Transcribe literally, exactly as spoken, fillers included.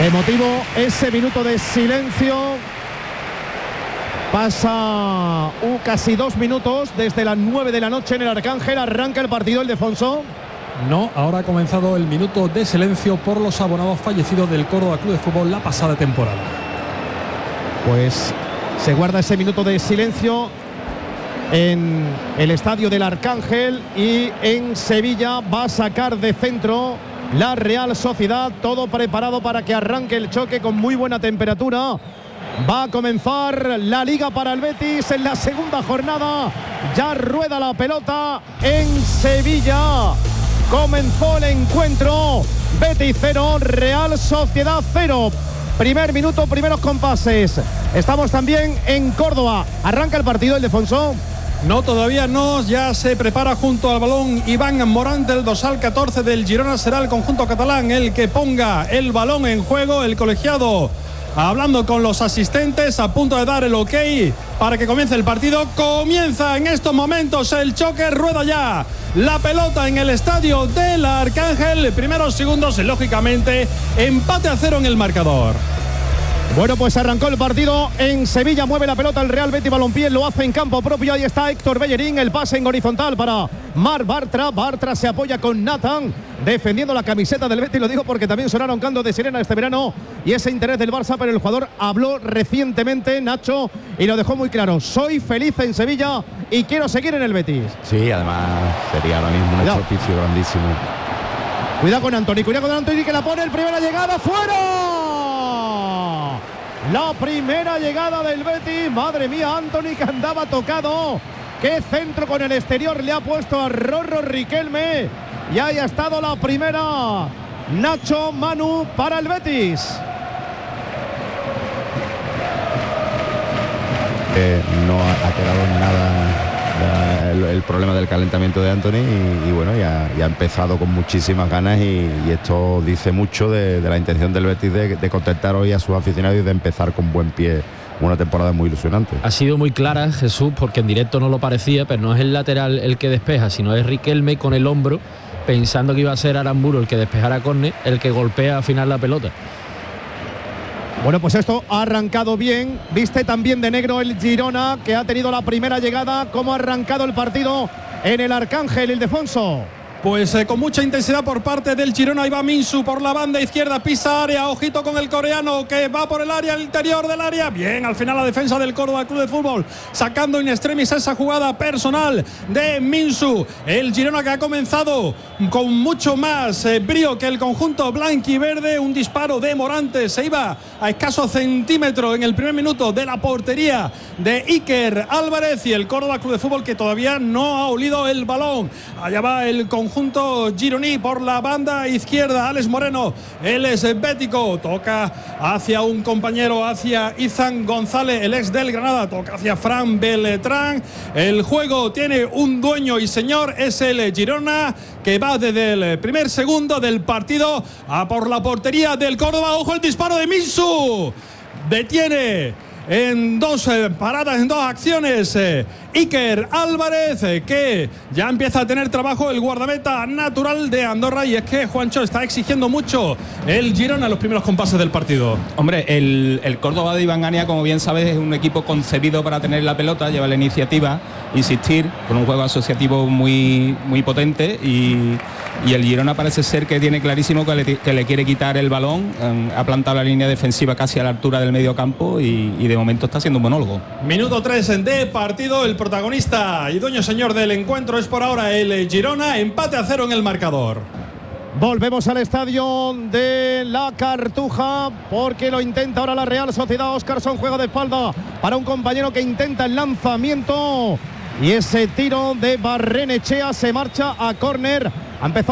Emotivo ese minuto de silencio. Pasa uh, casi dos minutos desde las nueve de la noche en el Arcángel. Arranca el partido, Ildefonso. No, ahora ha comenzado el minuto de silencio por los abonados fallecidos del Córdoba Club de Fútbol la pasada temporada. Pues se guarda ese minuto de silencio en el estadio del Arcángel, y en Sevilla va a sacar de centro la Real Sociedad. Todo preparado para que arranque el choque con muy buena temperatura. Va a comenzar la Liga para el Betis en la segunda jornada. Ya rueda la pelota en Sevilla. Comenzó el encuentro. Betis cero, Real Sociedad cero. Primer minuto, primeros compases. Estamos también en Córdoba. Arranca el partido, Ildefonso. No, todavía no, ya se prepara junto al balón Iván Morán del dorsal catorce del Girona. Será el conjunto catalán el que ponga el balón en juego. El colegiado hablando con los asistentes, a punto de dar el ok para que comience el partido. Comienza en estos momentos el choque, rueda ya la pelota en el estadio del Arcángel. Primeros segundos, lógicamente, empate a cero en el marcador. Bueno, pues arrancó el partido en Sevilla, mueve la pelota el Real Betis Balompié, lo hace en campo propio. Ahí está Héctor Bellerín, el pase en horizontal para Marc Bartra. Bartra se apoya con Nathan, defendiendo la camiseta del Betis. Lo digo porque también sonaron cantos de sirena este verano y ese interés del Barça, pero el jugador habló recientemente, Nacho, y lo dejó muy claro: soy feliz en Sevilla y quiero seguir en el Betis. Sí, además sería ahora mismo un estropicio grandísimo. Cuidado con Antoni, cuidado con Antoni, que la pone, el primera llegada, ¡fuera! La primera llegada del Betis. Madre mía, Antoni, que andaba tocado. Qué centro con el exterior le ha puesto a Rorro Riquelme. Y ahí ha estado la primera, Nacho Manu, para el Betis. Eh, no ha, ha quedado en nada el, el problema del calentamiento de Antoni, y, y bueno, ya, ya ha empezado con muchísimas ganas, y, y esto dice mucho de, de la intención del Betis de, de contentar hoy a sus aficionados y de empezar con buen pie una temporada muy ilusionante. Ha sido muy clara, Jesús, porque en directo no lo parecía, pero no es el lateral el que despeja, sino es Riquelme con el hombro, pensando que iba a ser Aramburu el que despejara córner, el que golpea al final la pelota. Bueno, pues esto ha arrancado bien. Viste también de negro el Girona, que ha tenido la primera llegada. ¿Cómo ha arrancado el partido en el Arcángel, Ildefonso? Pues eh, con mucha intensidad por parte del Girona. Ahí va Minsu por la banda izquierda, pisa área, ojito con el coreano que va por el área, el interior del área. Bien, al final la defensa del Córdoba Club de Fútbol, sacando in extremis esa jugada personal de Minsu. El Girona que ha comenzado con mucho más eh, brío que el conjunto blanquiverde. Un disparo de Morante, se iba a escaso centímetro en el primer minuto de la portería de Iker Álvarez, y el Córdoba Club de Fútbol que todavía no ha olido el balón. Allá va el conjunto Junto gironí por la banda izquierda. Alex Moreno, él es bético, toca hacia un compañero, hacia Izan González, el ex del Granada, toca hacia Fran Beltrán. El juego tiene un dueño y señor, es el Girona, que va desde el primer segundo del partido a por la portería del Córdoba. Ojo el disparo de Minsu, detiene en dos eh, paradas, en dos acciones, eh, Iker Álvarez, eh, que ya empieza a tener trabajo el guardameta natural de Andorra. Y es que Juancho está exigiendo mucho el Girona en los primeros compases del partido. Hombre, el, el Córdoba de Iván Gania, como bien sabes, es un equipo concebido para tener la pelota, lleva la iniciativa, insistir, con un juego asociativo muy, muy potente, y, y el Girona parece ser que tiene clarísimo que le, que le quiere quitar el balón. eh, ha plantado la línea defensiva casi a la altura del medio campo, y, y de momento está siendo un monólogo. Minuto tres de partido. El protagonista y dueño señor del encuentro es por ahora el Girona. Empate a cero en el marcador. Volvemos al estadio de la Cartuja, porque lo intenta ahora la Real Sociedad. Óscarson juega de espalda para un compañero que intenta el lanzamiento, y ese tiro de Barrenechea se marcha a córner. Ha empezado